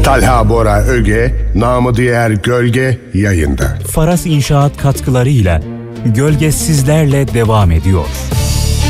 Talha Bora Öge, namı diğer Gölge yayında. Faras İnşaat katkılarıyla Gölge sizlerle devam ediyor.